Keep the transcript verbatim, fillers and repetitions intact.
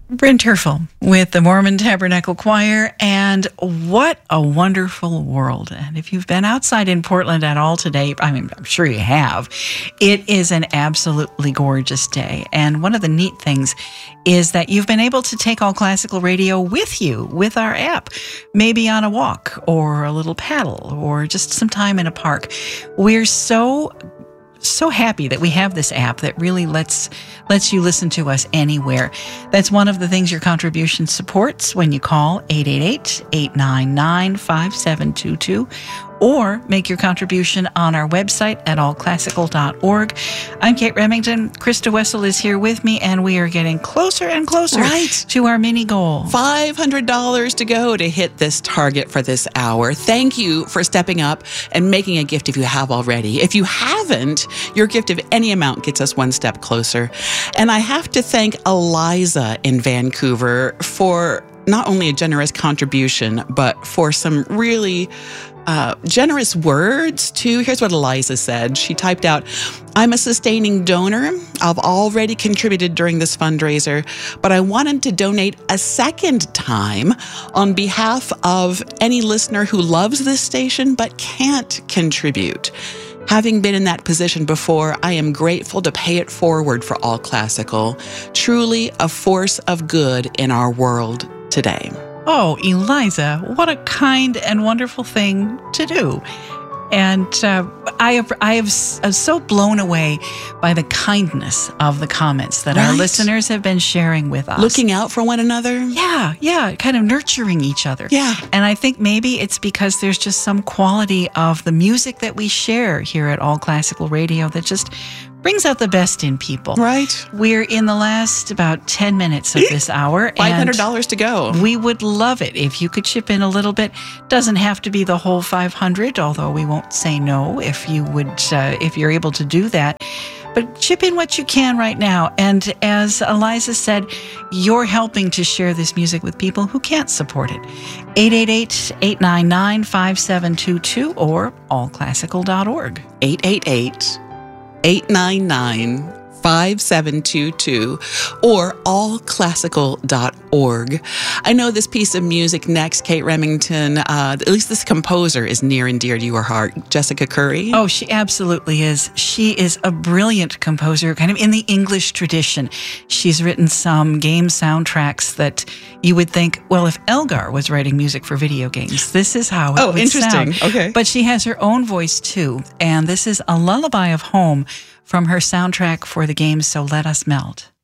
Bryn Terfel with the Mormon Tabernacle Choir, and what a wonderful world. And if you've been outside in Portland at all today, I mean, I'm sure you have, it is an absolutely gorgeous day. And one of the neat things is that you've been able to take All Classical Radio with you, with our app, maybe on a walk or a little paddle or just some time in a park. We're so So happy that we have this app that really lets lets you listen to us anywhere. That's one of the things your contribution supports when you call eight eight eight, eight nine nine, five seven two two or make your contribution on our website at all classical dot org. I'm Kate Remington. Krista Wessel is here with me, and we are getting closer and closer right. to our mini goal. five hundred dollars to go to hit this target for this hour. Thank you for stepping up and making a gift if you have already. If you haven't, your gift of any amount gets us one step closer. And I have to thank Eliza in Vancouver for not only a generous contribution, but for some really Uh, generous words, too. Here's what Eliza said. She typed out, I'm a sustaining donor. I've already contributed during this fundraiser, but I wanted to donate a second time on behalf of any listener who loves this station but can't contribute. Having been in that position before, I am grateful to pay it forward for All Classical. Truly a force of good in our world today. Oh, Eliza, what a kind and wonderful thing to do. And uh, I have, I have I'm so blown away by the kindness of the comments that right. our listeners have been sharing with us. Looking out for one another. Yeah, yeah, kind of nurturing each other. Yeah. And I think maybe it's because there's just some quality of the music that we share here at All Classical Radio that just brings out the best in people. Right. We're in the last about ten minutes of this hour. five hundred dollars to go. We would love it if you could chip in a little bit. Doesn't have to be the whole five hundred, although we won't say no if you would, uh, if you're able to do that. But chip in what you can right now. And as Eliza said, you're helping to share this music with people who can't support it. eight eight eight, eight nine nine, five seven two two or all classical dot org. eight eight eight, eight nine nine, five seven two two or all classical dot org. I know this piece of music next, Kate Remington, uh, at least this composer is near and dear to your heart, Jessica Curry. Oh, she absolutely is. She is a brilliant composer, kind of in the English tradition. She's written some game soundtracks that you would think, well, if Elgar was writing music for video games, this is how it oh, would interesting. sound. Okay. But she has her own voice, too. And this is A Lullaby of Home from her soundtrack for the game So Let Us Melt.